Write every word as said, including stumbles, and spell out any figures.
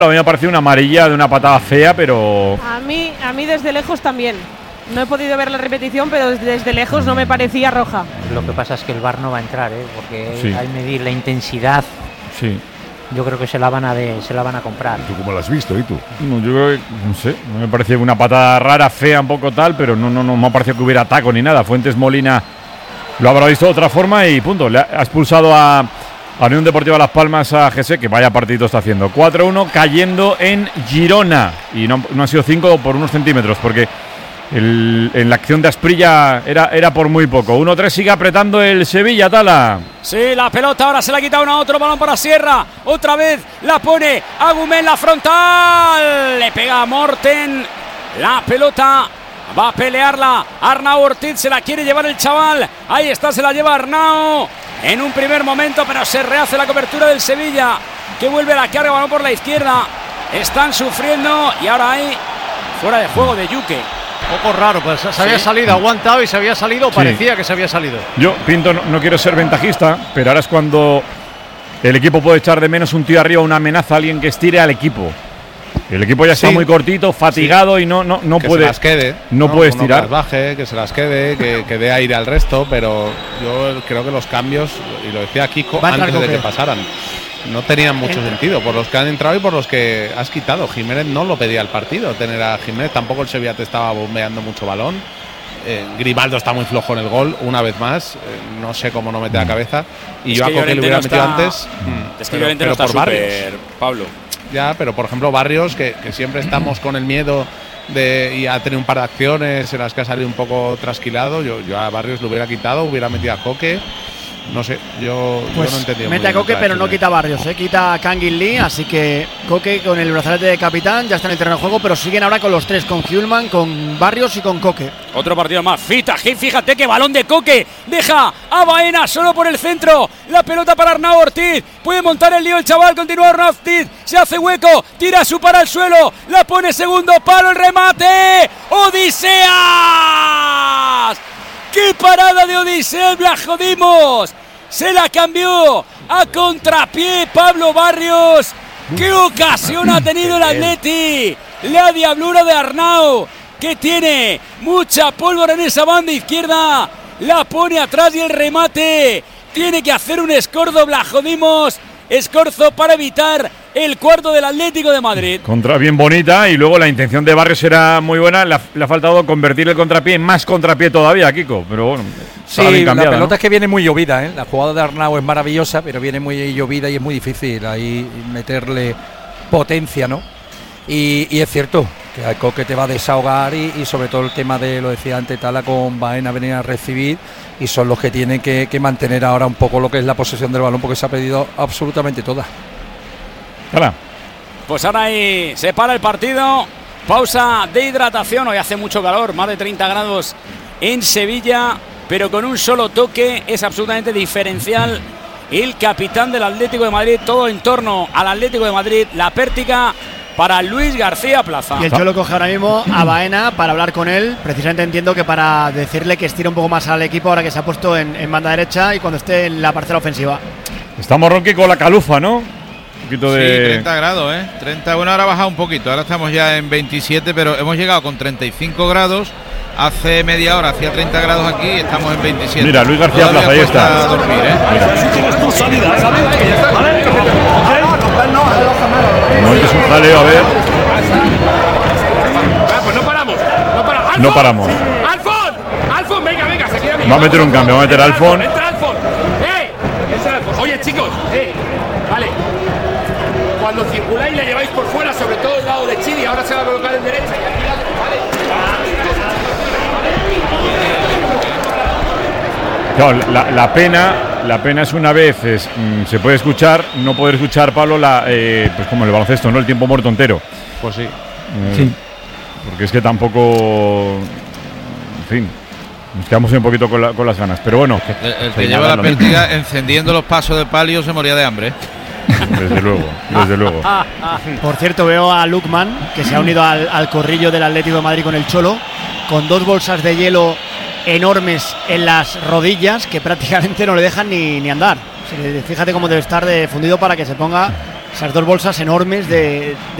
A mí me ha parecido una amarilla de una patada fea, pero... A mí, a mí desde lejos también. No he podido ver la repetición, pero desde lejos no me parecía roja. Lo que pasa es que el V A R no va a entrar, ¿eh? Porque sí. hay que medir la intensidad. Sí. Yo creo que se la van a de, se la van a comprar. ¿Tú cómo lo has visto? ¿Y tú? No, yo creo que, no sé, no me parecía una patada rara, fea, un poco tal, pero no, no, no me ha parecido que hubiera taco ni nada. Fuentes Molina lo habrá visto de otra forma y punto. Le ha, ha expulsado a, a Unión Deportiva Las Palmas a G S, que vaya partidito está haciendo. cuatro uno cayendo en Girona. Y no, no ha sido cinco por unos centímetros, porque el, en la acción de Asprilla era, era por muy poco. uno tres sigue apretando el Sevilla, Tala. Sí, la pelota ahora se la ha quitado a otro balón para Sierra. Otra vez la pone Agumé en la frontal. Le pega a Morten. La pelota va a pelearla Arnau Ortiz. Se la quiere llevar el chaval. Ahí está, se la lleva Arnau en un primer momento, pero se rehace la cobertura del Sevilla, que vuelve a la carga, balón por la izquierda. Están sufriendo y ahora hay fuera de juego de Yuque. Un poco raro, pues se había sí. salido, aguantado y se había salido, Sí. parecía que se había salido. Yo, Pinto, no, no quiero ser ventajista, pero ahora es cuando el equipo puede echar de menos un tío arriba, una amenaza, alguien que estire al equipo. El equipo ya está Sí. muy cortito, fatigado Sí. y no, no, no que puede. se las quede. No, ¿no? puede Uno estirar. que las baje, que se las quede, que, que dé aire al resto, pero yo creo que los cambios, y lo decía Kiko Va a entrar antes de Coque. que pasaran, no tenían mucho Entra. sentido por los que han entrado y por los que has quitado. Jiménez no lo pedía el partido, tener a Jiménez, tampoco el Sevilla te estaba bombeando mucho balón. Eh, Grimaldo está muy flojo en el gol, una vez más, eh, no sé cómo no mete la cabeza. Y Es yo a que Coque le Llorente hubiera no metido está- antes. Es que pero- Llorente pero no está por Barrios. súper, Pablo. Ya, pero por ejemplo Barrios, que, que siempre estamos con el miedo de y ha tenido un par de acciones en las que ha salido un poco trasquilado. Yo, yo a Barrios lo hubiera quitado, hubiera metido a Coque. No sé, yo, yo Pues no he entendido. mete muy a bien Coque, otra pero vez no Jiménez. quita Barrios, ¿eh? Quita a Kangin Lee, así que Coque con el brazalete de capitán ya está en el terreno de juego, pero siguen ahora con los tres, con Hjulman, con Barrios y con Coque. Otro partido más. Fita, fíjate que balón de Coque. Deja a Baena solo por el centro. La pelota para Arnau Ortiz. Puede montar el lío el chaval. Continúa Arnau Ortiz. Se hace hueco. Tira su para al suelo. La pone segundo palo. El remate. ¡Odiseas! ¡Qué parada de Odiseas! ¡La jodimos! Se la cambió a contrapié Pablo Barrios. ¡Qué ocasión ha tenido el Atleti! La diablura de Arnau, que tiene mucha pólvora en esa banda izquierda. La pone atrás y el remate. Tiene que hacer un escorzo. La jodimos. Escorzo para evitar el cuarto del Atlético de Madrid. Contra bien bonita y luego la intención de Barrios era muy buena. Le ha, le ha faltado convertir el contrapié en más contrapié todavía, Kiko. Pero bueno, sí, bien cambiada, la pelota ¿no? es que viene muy llovida, ¿eh? La jugada de Arnau es maravillosa, pero viene muy llovida y es muy difícil ahí meterle potencia, ¿no? Y, y es cierto que al Coque te va a desahogar y, y sobre todo el tema de, lo decía antes Tala, con Baena venir a recibir y son los que tienen que, que mantener ahora un poco lo que es la posesión del balón porque se ha perdido absolutamente toda. Hala. Pues ahora ahí se para el partido. Pausa de hidratación. Hoy hace mucho calor, más de treinta grados en Sevilla, pero con un solo toque es absolutamente diferencial el capitán del Atlético de Madrid. Todo en torno al Atlético de Madrid. La pértiga para Luis García Plaza. Y el Cholo coge ahora mismo a Baena para hablar con él. Precisamente entiendo que para decirle que estire un poco más al equipo ahora que se ha puesto en, en banda derecha y cuando esté en la parcela ofensiva. Estamos, Ronqui, con la calufa, ¿no? Un poquito de... Sí, treinta grados, ¿eh? treinta, bueno, ahora ha bajado un poquito. Ahora estamos ya en veintisiete, pero hemos llegado con treinta y cinco grados. Hace media hora hacía treinta grados aquí y estamos en veintisiete. Mira, Luis García Todavía Plaza, ahí cuesta está. dormir, ¿eh? No, es un jaleo, a ver. Pues no paramos, no paramos. No paramos. ¡Alfon! ¡Alfon! Venga, venga, se queda Va a meter un cambio, va a meter Alfon. ¡Entra Alfon! ¡Eh! ¡Entra Alfon! Oye, chicos, eh. Vale. Cuando circuláis le lleváis por fuera, sobre todo el lado de Chiri, ahora se va a colocar en derecha y aquí la... Claro, la, la pena, la pena es una vez es, mm, se puede escuchar, no poder escuchar, Pablo, la, eh, pues como el baloncesto, ¿no? El tiempo muerto entero. Pues sí. Eh, Sí. Porque es que tampoco, en fin, nos quedamos un poquito con, la, con las ganas. Pero bueno, El, el que sí, lleva nada, la lo mismo. pértiga encendiendo los pasos de palio se moría de hambre. Desde luego, desde luego. Por cierto, veo a Lukman, que se ha unido al, al corrillo del Atlético de Madrid con el Cholo, con dos bolsas de hielo enormes en las rodillas que prácticamente no le dejan ni, ni andar. O sea, fíjate cómo debe estar de fundido para que se ponga esas dos bolsas enormes de, de